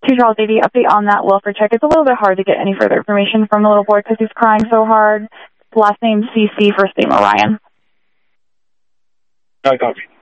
2 Charles 80, update on that welfare check. It's a little bit hard to get any further information from the little boy because he's crying so hard. Last name CC, first name Orion. I copy.